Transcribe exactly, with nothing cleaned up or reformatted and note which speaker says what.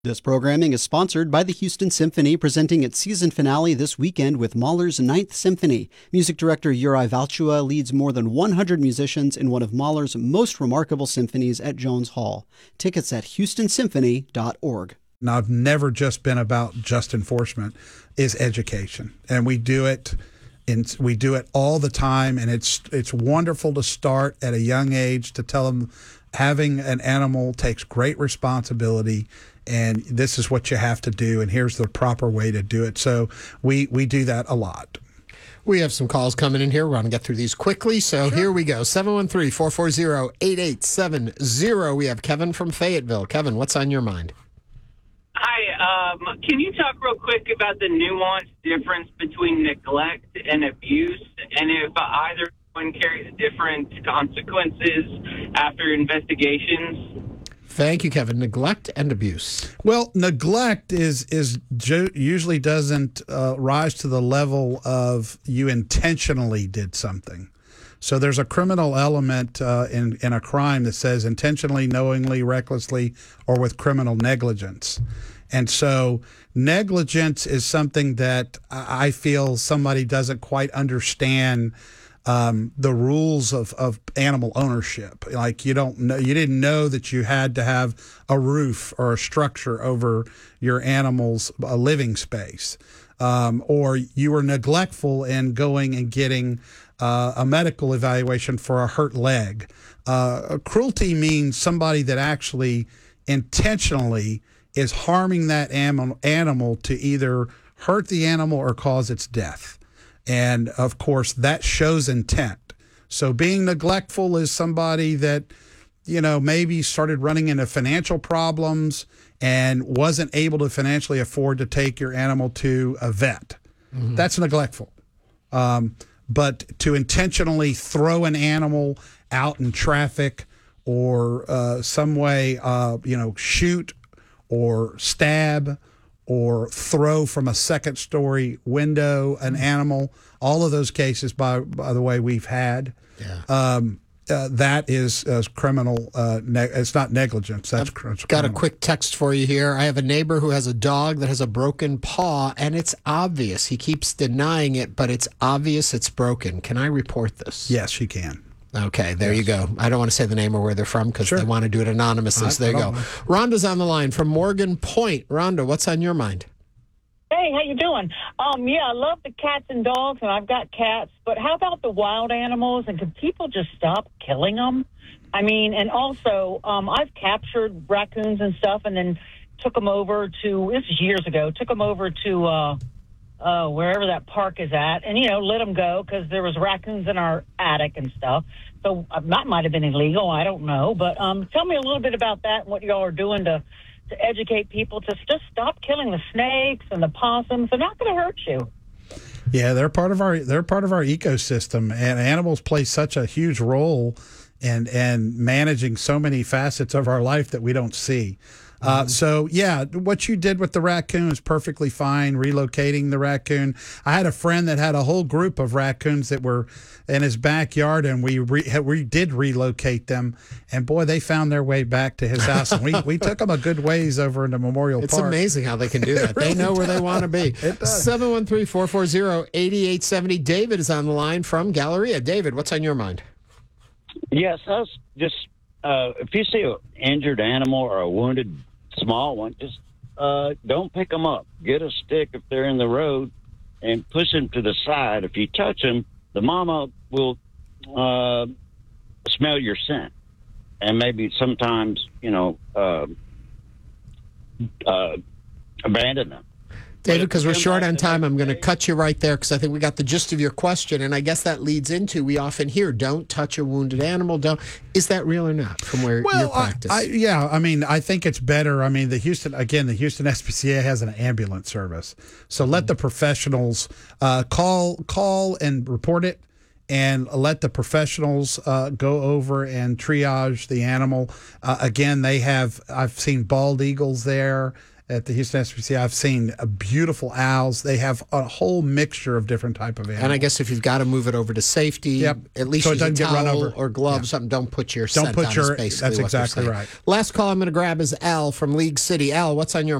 Speaker 1: This programming is sponsored by the Houston Symphony, presenting its season finale this weekend with Mahler's Ninth Symphony. Music director Uri Valchua leads more than one hundred musicians in one of Mahler's most remarkable symphonies at Jones Hall. Tickets at houston symphony dot org.
Speaker 2: Now, I've never just been about just enforcement, is education. And we do it in, we do it all the time, and it's it's wonderful to start at a young age to tell them having an animal takes great responsibility, and this is what you have to do, and here's the proper way to do it. So we, we do that a lot.
Speaker 3: We have some calls coming in here. We're going to get through these quickly. So sure. Here we go. seven one three, four four zero, eight eight seven zero. We have Kevin from Fayetteville. Kevin, what's on your mind?
Speaker 4: Hi. Um, can you talk real quick about the nuanced difference between neglect and abuse, and if either one carries different consequences after investigations?
Speaker 3: Thank you, Kevin. Neglect and abuse.
Speaker 2: Well, neglect is is usually doesn't uh, rise to the level of you intentionally did something. So there's a criminal element uh, in in a crime that says intentionally, knowingly, recklessly, or with criminal negligence. And so negligence is something that I feel somebody doesn't quite understand. Um, the rules of, of animal ownership. Like you don't know, you didn't know that you had to have a roof or a structure over your animal's uh, living space, um, or you were neglectful in going and getting uh, a medical evaluation for a hurt leg. Uh, cruelty means somebody that actually intentionally is harming that animal, animal to either hurt the animal or cause its death. And, of course, that shows intent. So being neglectful is somebody that, you know, maybe started running into financial problems and wasn't able to financially afford to take your animal to a vet. Mm-hmm. That's neglectful. Um, but to intentionally throw an animal out in traffic or uh, some way, uh, you know, shoot or stab or throw from a second-story window an animal. All of those cases, by by the way, we've had. Yeah. Um, uh, that is uh, criminal. Uh, ne- it's not negligence. That's
Speaker 3: I've
Speaker 2: cr-
Speaker 3: got a quick text for you here. I have a neighbor who has a dog that has a broken paw, and it's obvious. He keeps denying it, but it's obvious it's broken. Can I report this?
Speaker 2: Yes, you can.
Speaker 3: Okay, there
Speaker 2: yes.
Speaker 3: you go. I don't want to say the name or where they're from because sure. they want to do it anonymously. So there you go. Know. Rhonda's on the line from Morgan Point. Rhonda, what's on your mind?
Speaker 5: Hey, how you doing? Um, yeah, I love the cats and dogs, and I've got cats. But how about the wild animals? And can people just stop killing them? I mean, and also, um, I've captured raccoons and stuff, and then took them over to. This is years ago. Took them over to. Uh, Uh, wherever that park is at, and, you know, let them go because there was raccoons in our attic and stuff. So uh, that might have been illegal. I don't know. But um, tell me a little bit about that and what y'all are doing to, to educate people to just stop killing the snakes and the possums. They're not going to hurt you.
Speaker 2: Yeah, they're part of our they're part of our ecosystem, and animals play such a huge role in, in managing so many facets of our life that we don't see. Uh, so, yeah, what you did with the raccoon is perfectly fine, relocating the raccoon. I had a friend that had a whole group of raccoons that were in his backyard, and we re- we did relocate them. And, boy, they found their way back to his house. And we, we took them a good ways over into Memorial
Speaker 3: it's
Speaker 2: Park.
Speaker 3: It's amazing how they can do that.
Speaker 2: really
Speaker 3: they know
Speaker 2: does.
Speaker 3: where they want to be. seven one three, four four zero, eight eight seven zero. David is on the line from Galleria. David, what's on your mind?
Speaker 6: Yes, I was just, uh, if you see an injured animal or a wounded small one, just uh, don't pick them up. Get a stick if they're in the road and push them to the side. If you touch them, the mama will uh, smell your scent. And maybe sometimes, you know, uh, uh, abandon them.
Speaker 3: David, because we're short on time, I'm going to cut you right there because I think we got the gist of your question. And I guess that leads into, we often hear, don't touch a wounded animal. Don't. Is that real or not from where
Speaker 2: well,
Speaker 3: your practice?
Speaker 2: I, I, yeah, I mean, I think it's better. I mean, the Houston, again, the Houston S P C A has an ambulance service. So let the professionals uh, call, call and report it. And let the professionals uh, go over and triage the animal. Uh, again, they have, I've seen bald eagles there. at the Houston S P C A. I've seen uh, beautiful owls. They have a whole mixture of different type of animals.
Speaker 3: And I guess if you've got to move it over to safety,
Speaker 2: Yep.
Speaker 3: at least
Speaker 2: So it
Speaker 3: use a
Speaker 2: doesn't get run
Speaker 3: towel
Speaker 2: over.
Speaker 3: or gloves,
Speaker 2: Yeah.
Speaker 3: something. Don't put your
Speaker 2: Don't
Speaker 3: scent
Speaker 2: put
Speaker 3: on
Speaker 2: your-
Speaker 3: is basically
Speaker 2: that's
Speaker 3: what they're
Speaker 2: exactly
Speaker 3: saying.
Speaker 2: right.
Speaker 3: Last call I'm going to grab is Al from League City. Al, what's on your